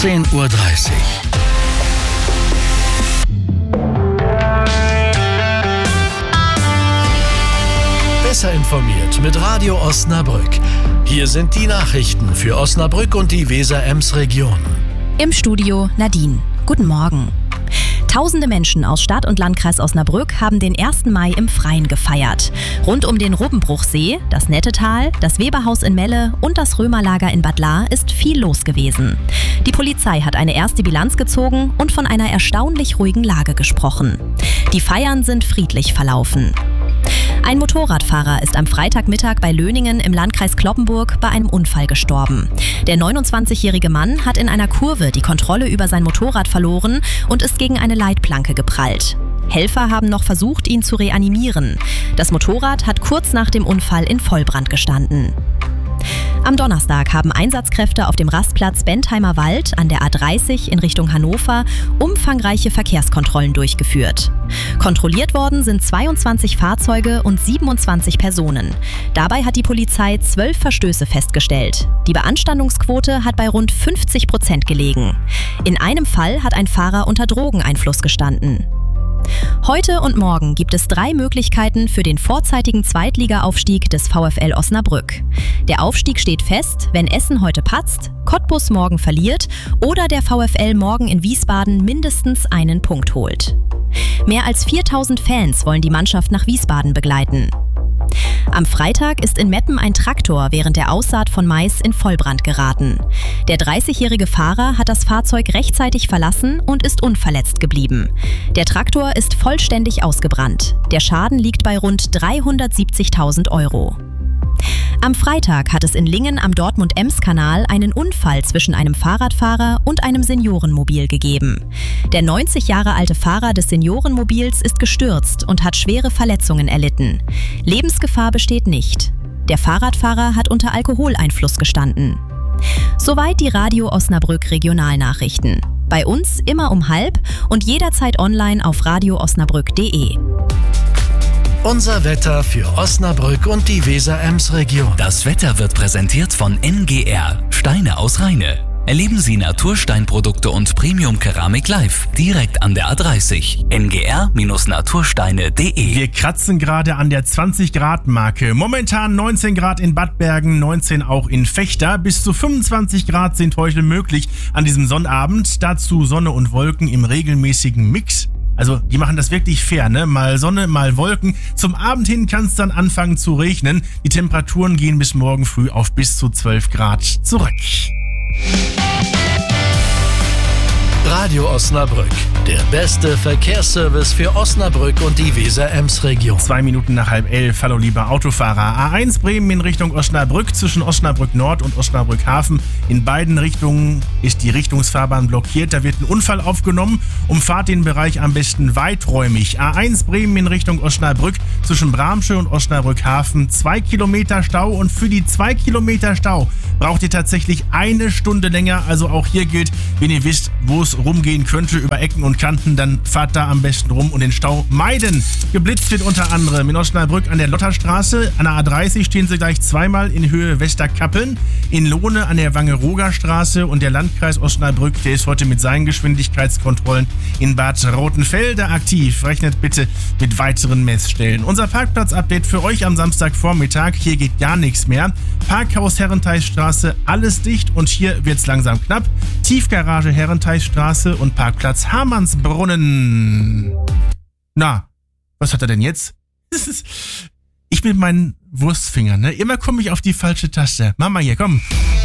18:30 Uhr. Besser informiert mit Radio Osnabrück. Hier sind die Nachrichten für Osnabrück und die Weser-Ems-Region. Im Studio Nadine. Guten Morgen. Tausende Menschen aus Stadt und Landkreis Osnabrück haben den 1. Mai im Freien gefeiert. Rund um den Rubbenbruchsee, das Nettetal, das Weberhaus in Melle und das Römerlager in Bad Lahr ist viel los gewesen. Die Polizei hat eine erste Bilanz gezogen und von einer erstaunlich ruhigen Lage gesprochen. Die Feiern sind friedlich verlaufen. Ein Motorradfahrer ist am Freitagmittag bei Löningen im Landkreis Cloppenburg bei einem Unfall gestorben. Der 29-jährige Mann hat in einer Kurve die Kontrolle über sein Motorrad verloren und ist gegen eine Leitplanke geprallt. Helfer haben noch versucht, ihn zu reanimieren. Das Motorrad hat kurz nach dem Unfall in Vollbrand gestanden. Am Donnerstag haben Einsatzkräfte auf dem Rastplatz Bentheimer Wald an der A30 in Richtung Hannover umfangreiche Verkehrskontrollen durchgeführt. Kontrolliert worden sind 22 Fahrzeuge und 27 Personen. Dabei hat die Polizei 12 Verstöße festgestellt. Die Beanstandungsquote hat bei rund 50% gelegen. In einem Fall hat ein Fahrer unter Drogeneinfluss gestanden. Heute und morgen gibt es 3 Möglichkeiten für den vorzeitigen Zweitliga-Aufstieg des VfL Osnabrück. Der Aufstieg steht fest, wenn Essen heute patzt, Cottbus morgen verliert oder der VfL morgen in Wiesbaden mindestens einen Punkt holt. Mehr als 4000 Fans wollen die Mannschaft nach Wiesbaden begleiten. Am Freitag ist in Meppen ein Traktor während der Aussaat von Mais in Vollbrand geraten. Der 30-jährige Fahrer hat das Fahrzeug rechtzeitig verlassen und ist unverletzt geblieben. Der Traktor ist vollständig ausgebrannt. Der Schaden liegt bei rund 370.000 Euro. Am Freitag hat es in Lingen am Dortmund-Ems-Kanal einen Unfall zwischen einem Fahrradfahrer und einem Seniorenmobil gegeben. Der 90 Jahre alte Fahrer des Seniorenmobils ist gestürzt und hat schwere Verletzungen erlitten. Lebensgefahr besteht nicht. Der Fahrradfahrer hat unter Alkoholeinfluss gestanden. Soweit die Radio Osnabrück Regionalnachrichten. Bei uns immer um 12:30 und jederzeit online auf radioosnabrück.de. Unser Wetter für Osnabrück und die Weser-Ems-Region. Das Wetter wird präsentiert von NGR, Steine aus Rheine. Erleben Sie Natursteinprodukte und Premium-Keramik live, direkt an der A30. ngr-natursteine.de. Wir kratzen gerade an der 20-Grad-Marke. Momentan 19 Grad in Bad Bergen, 19 auch in Vechta. Bis zu 25 Grad sind heute möglich an diesem Sonnabend. Dazu Sonne und Wolken im regelmäßigen Mix. Also, die machen das wirklich fair, ne? Mal Sonne, mal Wolken. Zum Abend hin kann es dann anfangen zu regnen. Die Temperaturen gehen bis morgen früh auf bis zu 12 Grad zurück. Radio Osnabrück, der beste Verkehrsservice für Osnabrück und die Weser-Ems-Region. 2 Minuten nach 10:30, hallo lieber Autofahrer. A1 Bremen in Richtung Osnabrück, zwischen Osnabrück Nord und Osnabrück Hafen. In beiden Richtungen ist die Richtungsfahrbahn blockiert. Da wird ein Unfall aufgenommen. Umfahrt den Bereich am besten weiträumig. A1 Bremen in Richtung Osnabrück, zwischen Bramsche und Osnabrück Hafen. 2 Kilometer Stau und für die 2 Kilometer Stau braucht ihr tatsächlich 1 Stunde länger. Also auch hier gilt, wenn ihr wisst, wo es rumgehen könnte über Ecken und Kanten, dann fahrt da am besten rum und den Stau meiden. Geblitzt wird unter anderem in Osnabrück an der Lotterstraße. An der A30 stehen sie gleich zweimal in Höhe Westerkappeln. In Lohne an der Wangerooger Straße und der Landkreis Osnabrück, der ist heute mit seinen Geschwindigkeitskontrollen in Bad Rotenfelde aktiv. Rechnet bitte mit weiteren Messstellen. Unser Parkplatz-Update für euch am Samstagvormittag. Hier geht gar nichts mehr. Parkhaus Herrenteichstraße, alles dicht und hier wird's langsam knapp. Tiefgarage Herrenteichstraße und Parkplatz Hamannsbrunnen. Na, was hat er denn jetzt? Ich mit meinen Wurstfingern, ne? Immer komme ich auf die falsche Taste. Mama hier, komm.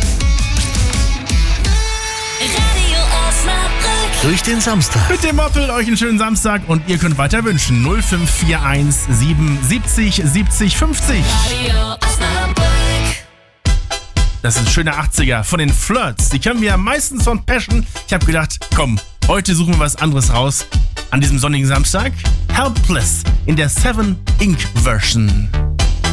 Radio Osnabrück. Durch den Samstag. Mit dem Moppel euch einen schönen Samstag und ihr könnt weiter wünschen. 0541 77 70 50. Radio Osnabrück. Das sind schöne 80er von den Flirts. Die kennen wir ja meistens von Passion. Ich habe gedacht, komm, heute suchen wir was anderes raus. An diesem sonnigen Samstag. Helpless in der 7 Inc. Version.